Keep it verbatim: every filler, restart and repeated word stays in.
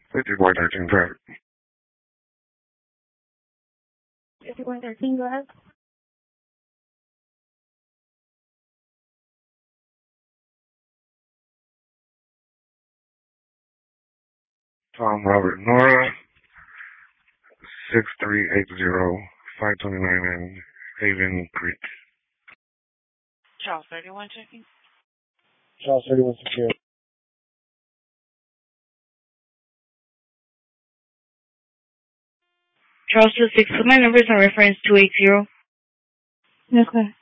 fifty-one thirteen, correct. fifty-one thirteen, go ahead. Tom Robert Nora, six three eight zero, five twenty-nine in Haven Creek. Charles thirty-one checking. Charles thirty-one secure. Charles two six, my number is on reference two eight zero. Yes, sir.